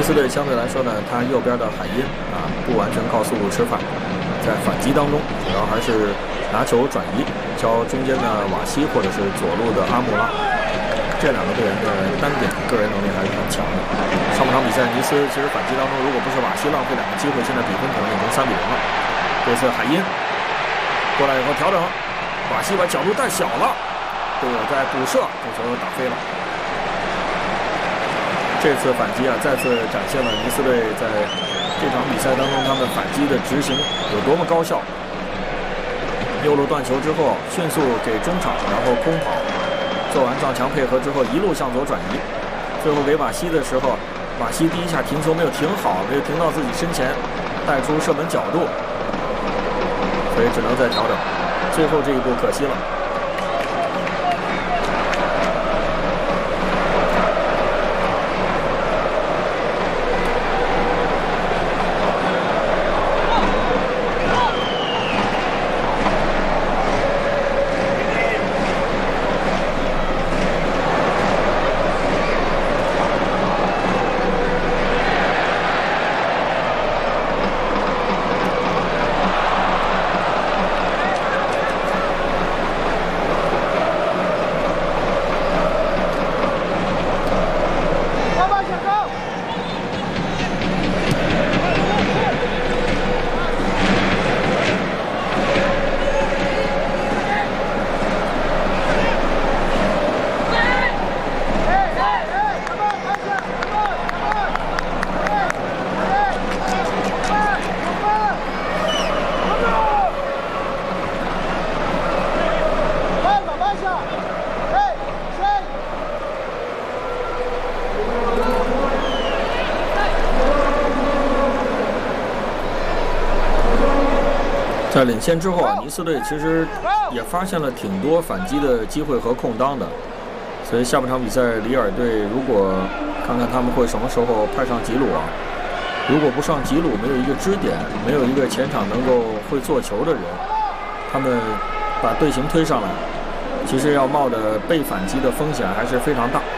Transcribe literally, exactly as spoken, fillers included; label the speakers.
Speaker 1: 斯队相对来说呢，他右边的海因啊不完全靠速度吃饭，在反击当中主要还是拿球转移，教中间的瓦西或者是左路的阿穆拉。这两个队员的单点个人能力还是很强的。上半场比赛，尼斯其实反击当中，如果不是瓦西浪费两个机会，现在比分可能已经三比零了。这次海因过来以后调整，瓦西把角度带小了，队友在补射，这球打飞了。这次反击啊，再次展现了尼斯队在这场比赛当中他们反击的执行有多么高效。右路断球之后，迅速给中场，然后空跑，做完撞墙配合之后，一路向左转移，最后给瓦西的时候，瓦西第一下停球没有停好，没有停到自己身前，带出射门角度，所以只能再调整。最后这一步可惜了。在领先之后啊，尼斯队其实也发现了挺多反击的机会和空当的，所以下半场比赛里尔队如果看看他们会什么时候派上吉鲁啊，如果不上吉鲁，没有一个支点，没有一个前场能够会做球的人，他们把队形推上来，其实要冒的被反击的风险还是非常大。